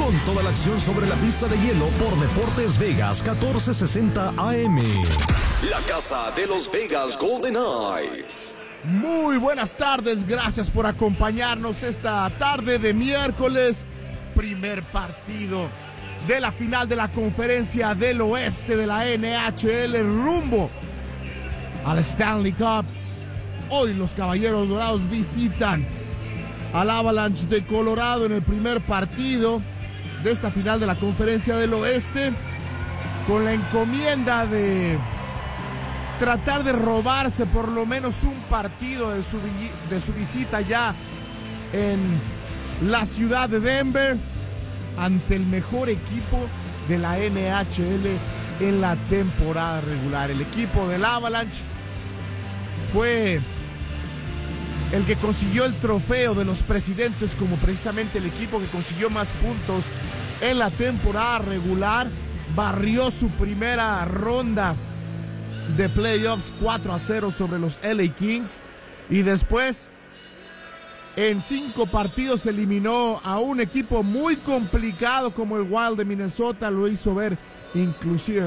con toda la acción sobre la pista de hielo por Deportes Vegas 1460 AM. La casa de los Vegas Golden Knights. Muy buenas tardes, gracias por acompañarnos esta tarde de miércoles. Primer partido de la final de la Conferencia del Oeste de la NHL rumbo al Stanley Cup. Hoy los Caballeros Dorados visitan al Avalanche de Colorado en el primer partido de esta final de la Conferencia del Oeste, con la encomienda de tratar de robarse por lo menos un partido de su visita ya en la ciudad de Denver ante el mejor equipo de la NHL en la temporada regular. El equipo del Avalanche fue el que consiguió el trofeo de los presidentes como precisamente el equipo que consiguió más puntos en la temporada regular. Barrió su primera ronda de playoffs 4-0 sobre los LA Kings y después en 5 partidos eliminó a un equipo muy complicado como el Wild de Minnesota. Lo hizo ver inclusive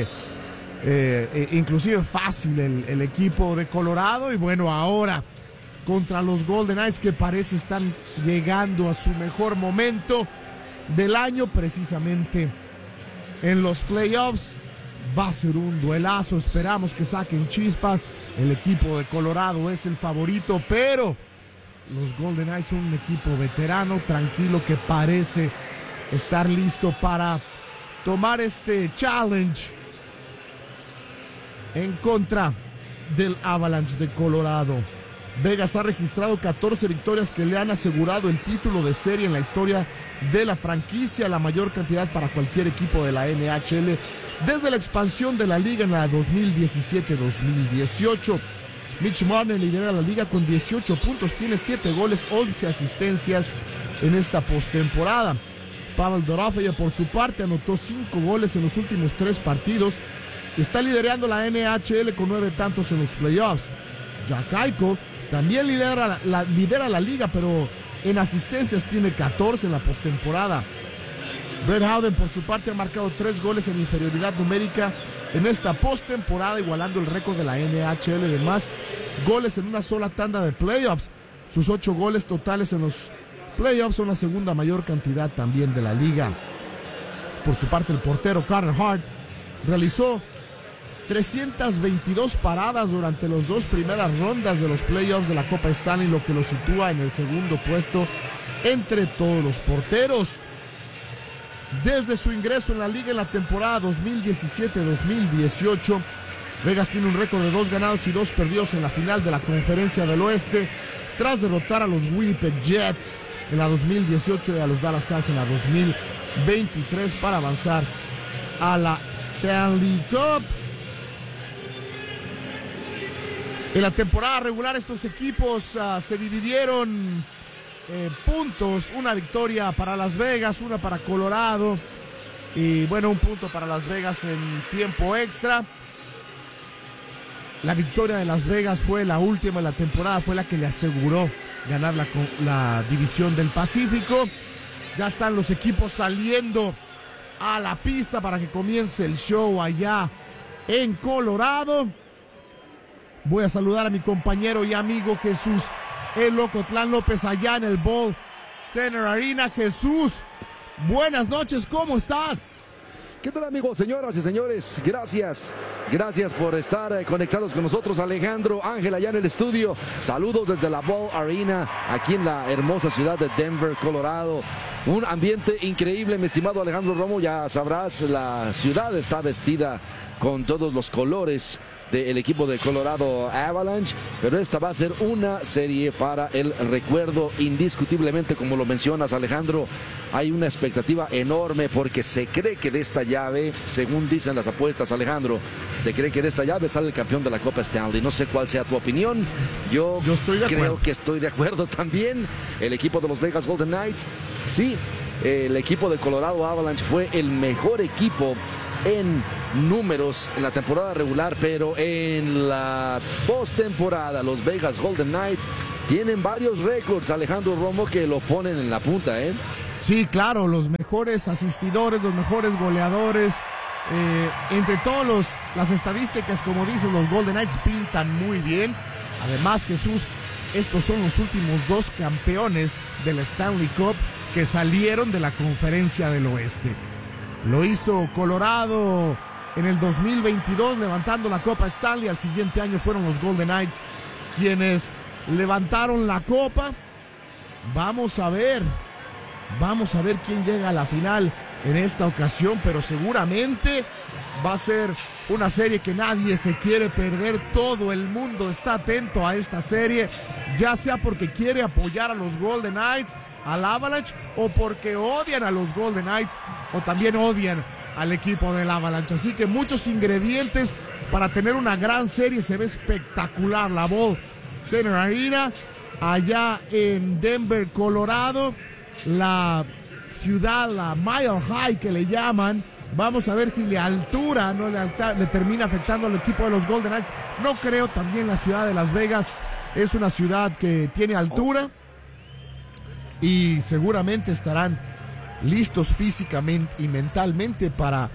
fácil el equipo de Colorado. Y bueno, ahora contra los Golden Knights, que parece están llegando a su mejor momento del año, precisamente en los playoffs. Va a ser un duelazo, esperamos que saquen chispas. El equipo de Colorado es el favorito, pero los Golden Knights son un equipo veterano, tranquilo, que parece estar listo para tomar este challenge en contra del Avalanche de Colorado. Vegas ha registrado 14 victorias que le han asegurado el título de serie en la historia de la franquicia, la mayor cantidad para cualquier equipo de la NHL desde la expansión de la liga en la 2017-2018. Mitch Marner lidera la liga con 18 puntos, tiene 7 goles, 11 asistencias en esta postemporada. Pavel Dorofeyev, por su parte, anotó 5 goles en los últimos 3 partidos. Está liderando la NHL con 9 tantos en los playoffs. Jack Eichel también lidera la liga, pero en asistencias tiene 14 en la postemporada. Brett Howden, por su parte, ha marcado 3 goles en inferioridad numérica en esta postemporada, igualando el récord de la NHL de más goles en una sola tanda de playoffs. Sus 8 goles totales en los playoffs son la segunda mayor cantidad también de la liga. Por su parte, el portero Carter Hart realizó 322 paradas durante las 2 primeras rondas de los playoffs de la Copa Stanley, lo que lo sitúa en el segundo puesto entre todos los porteros. Desde su ingreso en la liga en la temporada 2017-2018, Vegas tiene un récord de 2 ganados y 2 perdidos en la final de la Conferencia del Oeste, tras derrotar a los Winnipeg Jets en la 2018 y a los Dallas Stars en la 2023 para avanzar a la Stanley Cup. En la temporada regular estos equipos se dividieron puntos, una victoria para Las Vegas, una para Colorado y bueno, un punto para Las Vegas en tiempo extra. La victoria de Las Vegas fue la última de la temporada, fue la que le aseguró ganar la división del Pacífico. Ya están los equipos saliendo a la pista para que comience el show allá en Colorado. Voy a saludar a mi compañero y amigo Jesús El Ocotlán López allá en el Ball Center Arena. Jesús, buenas noches, ¿cómo estás? ¿Qué tal, amigos, señoras y señores? Gracias por estar conectados con nosotros. Alejandro, Ángel allá en el estudio. Saludos desde la Ball Arena, aquí en la hermosa ciudad de Denver, Colorado. Un ambiente increíble, mi estimado Alejandro Romo. Ya sabrás, la ciudad está vestida con todos los colores del equipo de Colorado Avalanche, pero esta va a ser una serie para el recuerdo indiscutiblemente, como lo mencionas, Alejandro. Hay una expectativa enorme porque se cree que de esta llave, según dicen las apuestas, Alejandro, se cree que de esta llave sale el campeón de la Copa Stanley. No sé cuál sea tu opinión. Yo creo que estoy de acuerdo también. El equipo de los Vegas Golden Knights, sí, el equipo de Colorado Avalanche fue el mejor equipo en números en la temporada regular, pero en la postemporada los Vegas Golden Knights tienen varios récords, Alejandro Romo, que lo ponen en la punta, ¿eh? Sí, claro, los mejores asistidores, los mejores goleadores. Entre todas las estadísticas, como dicen, los Golden Knights pintan muy bien. Además, Jesús, estos son los últimos 2 campeones del Stanley Cup que salieron de la Conferencia del Oeste. Lo hizo Colorado en el 2022 levantando la Copa Stanley. Al siguiente año fueron los Golden Knights quienes levantaron la copa. Vamos a ver quién llega a la final en esta ocasión, pero seguramente va a ser una serie que nadie se quiere perder. Todo el mundo está atento a esta serie, ya sea porque quiere apoyar a los Golden Knights, al Avalanche, o porque odian a los Golden Knights, o también odian al equipo del Avalanche. Así que muchos ingredientes para tener una gran serie. Se ve espectacular la Ball Center Arena allá en Denver, Colorado, la ciudad, la Mile High que le llaman. Vamos a ver si la altura no le termina afectando al equipo de los Golden Knights. No creo. También la ciudad de Las Vegas es una ciudad que tiene altura y seguramente estarán listos físicamente y mentalmente para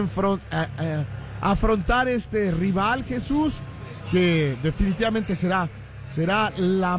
afrontar este rival, Jesús, que definitivamente será la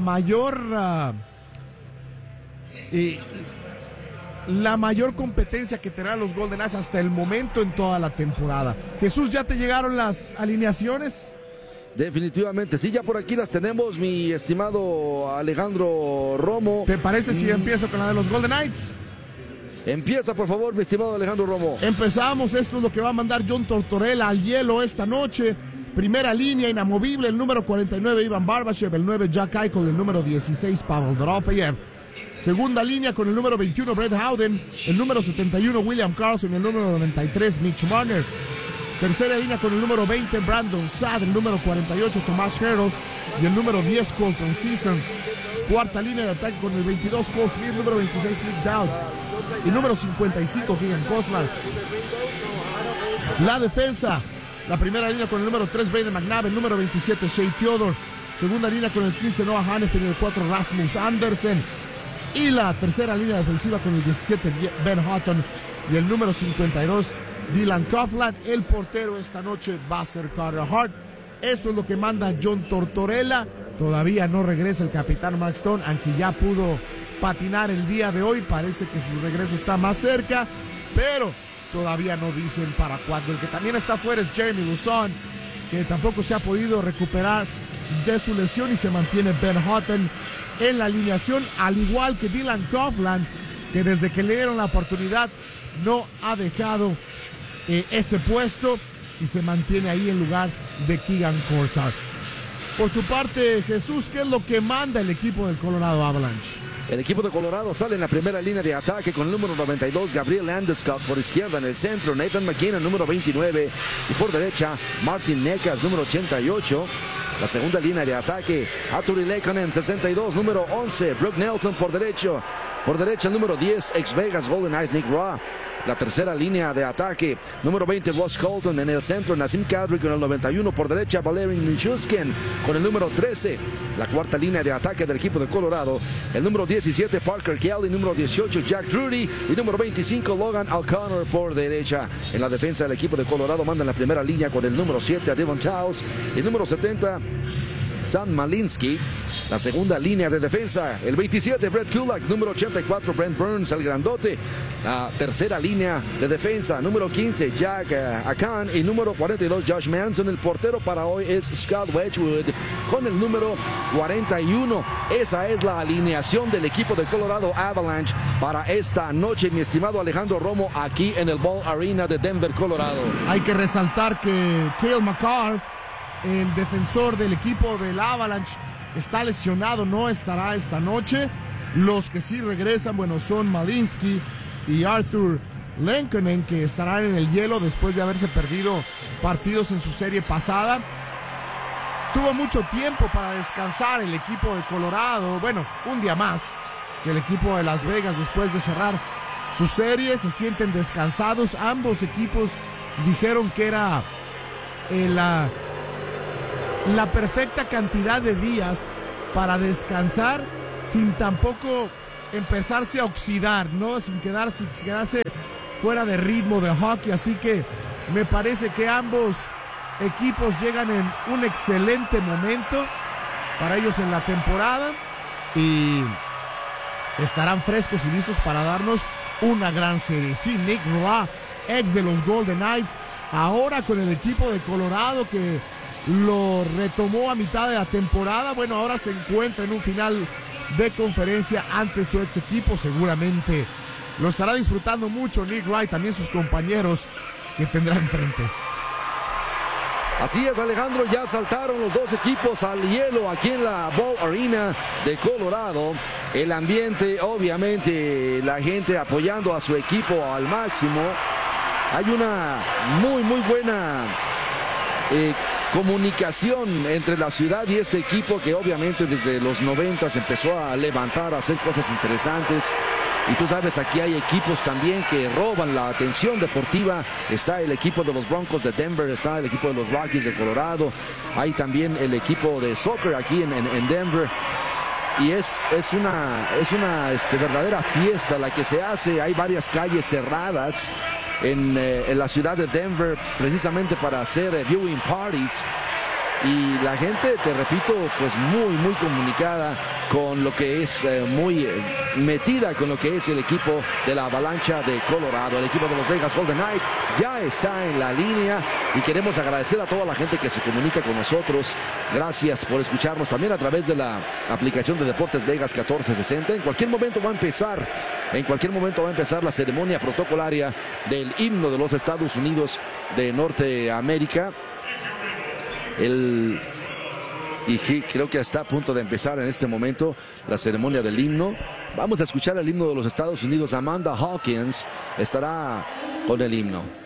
mayor competencia que tendrán los Golden Knights hasta el momento en toda la temporada. Jesús, ¿ya te llegaron las alineaciones? Definitivamente, sí, ya por aquí las tenemos, mi estimado Alejandro Romo. ¿Te parece si empiezo con la de los Golden Knights? Empieza, por favor, mi estimado Alejandro Romo. Empezamos. Esto es lo que va a mandar John Tortorella al hielo esta noche. Primera línea, inamovible, el número 49, Ivan Barbashev, el 9, Jack Eichel, el número 16, Pavel Dorofeyev. Segunda línea con el número 21, Brett Howden, el número 71, William Karlsson, el número 93, Mitch Marner. Tercera línea con el número 20, Brandon Saad, el número 48, Tomas Hertl y el número 10, Colton Sissons. Cuarta línea de ataque con el 22, Cole Smith, el número 26, Nick Dowd y el número 55, Keegan Kosmar. La defensa, la primera línea con el número 3, Brayden McNabb, el número 27, Shea Theodore. Segunda línea con el 15, Noah Hanifin, el 4, Rasmus Andersen. Y la tercera línea defensiva con el 17, Ben Hutton y el número 52, Dylan Coughlin. El portero esta noche va a ser Carter Hart. Eso es lo que manda John Tortorella. Todavía no regresa el capitán Mark Stone, aunque ya pudo patinar el día de hoy. Parece que su regreso está más cerca, pero todavía no dicen para cuándo. El que también está fuera es Jeremy Lauzon, que tampoco se ha podido recuperar de su lesión, y se mantiene Ben Hutton en la alineación, al igual que Dylan Coughlin, que desde que le dieron la oportunidad no ha dejado ese puesto y se mantiene ahí en lugar de Keegan Kosmar. Por su parte, Jesús, ¿qué es lo que manda el equipo del Colorado Avalanche? El equipo de Colorado sale en la primera línea de ataque con el número 92, Gabriel Landeskog. Por izquierda, en el centro, Nathan McKinnon, número 29. Y por derecha, Martin Necas, número 88. La segunda línea de ataque, Artturi Lehkonen, 62, número 11. Brook Nelson por derecha, el número 10, ex Vegas Golden Knights, Nick Roy. La tercera línea de ataque, número 20, Ross Colton. En el centro, Nazem Kadri con el 91. Por derecha, Valeri Nichushkin con el número 13. La cuarta línea de ataque del equipo de Colorado, el número 17, Parker Kelly. Número 18, Jack Drury. Y número 25, Logan O'Connor por derecha. En la defensa del equipo de Colorado manda en la primera línea con el número 7 a Devon Towles. Y el número 70, Sam Malinsky. La segunda línea de defensa, el 27, Brett Kulak. Número 84, Brent Burns, el grandote. La tercera línea de defensa, número 15, Jack Akan. Y número 42, Josh Manson. El portero para hoy es Scott Wedgwood con el número 41. Esa es la alineación del equipo de Colorado Avalanche para esta noche, mi estimado Alejandro Romo, aquí en el Ball Arena de Denver, Colorado. Hay que resaltar que Cale Makar, el defensor del equipo del Avalanche, está lesionado, no estará esta noche. Los que sí regresan, bueno, son Malinsky y Arthur Lehkonen, que estarán en el hielo después de haberse perdido partidos en su serie pasada. Tuvo mucho tiempo para descansar el equipo de Colorado, bueno, un día más que el equipo de Las Vegas después de cerrar su serie. Se sienten descansados. Ambos equipos dijeron que era la perfecta cantidad de días para descansar sin tampoco empezarse a oxidar, ¿no? Sin quedarse fuera de ritmo de hockey. Así que me parece que ambos equipos llegan en un excelente momento para ellos en la temporada y estarán frescos y listos para darnos una gran serie. Sí, Nick Roy, ex de los Golden Knights, ahora con el equipo de Colorado que lo retomó a mitad de la temporada. Bueno, ahora se encuentra en un final de conferencia ante su ex equipo. Seguramente lo estará disfrutando mucho Nick Roy, también sus compañeros que tendrá enfrente. Así es, Alejandro, ya saltaron los dos equipos al hielo aquí en la Ball Arena de Colorado. El ambiente, obviamente, la gente apoyando a su equipo al máximo. Hay una muy buena comunicación entre la ciudad y este equipo que obviamente desde los 90 empezó a levantar, a hacer cosas interesantes. Y tú sabes, aquí hay equipos también que roban la atención deportiva. Está el equipo de los Broncos de Denver, está el equipo de los Rockies de Colorado. Hay también el equipo de soccer aquí en Denver. Y es una verdadera fiesta la que se hace. Hay varias calles cerradas en la ciudad de Denver precisamente para hacer viewing parties. Y la gente, te repito, pues muy comunicada con lo que es, muy metida con lo que es el equipo de la Avalancha de Colorado. El equipo de los Vegas Golden Knights ya está en la línea y queremos agradecer a toda la gente que se comunica con nosotros. Gracias por escucharnos también a través de la aplicación de Deportes Vegas 1460. En cualquier momento va a empezar la ceremonia protocolaria del himno de los Estados Unidos de Norteamérica. Y creo que está a punto de empezar en este momento la ceremonia del himno. Vamos a escuchar el himno de los Estados Unidos. Amanda Hawkins estará con el himno.